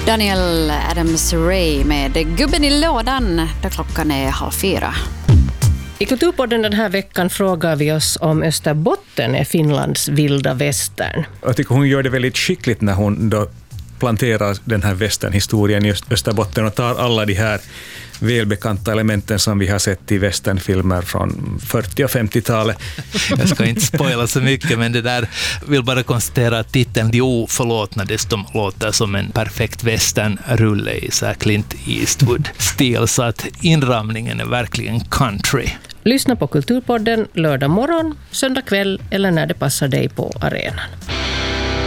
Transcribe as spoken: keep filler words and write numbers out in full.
Daniel Adams-Ray med Gubben i lådan, där klockan är halv fyra. I Kulturpodden den här veckan frågar vi oss om Österbotten är Finlands vilda västern. Jag tycker hon gör det väldigt skickligt när hon då planterar den här västernhistorien i Österbotten och tar alla de här välbekanta elementen som vi har sett i västernfilmer från fyrtio- och femtiotalet. Jag ska inte spoila så mycket, men det där vill bara konstatera att titeln De oförlåtna dessutom låter som en perfekt västernrulle i så här Clint Eastwood-stil, så att inramningen är verkligen country. Lyssna på Kulturpodden lördag morgon, söndag kväll eller när det passar dig på arenan.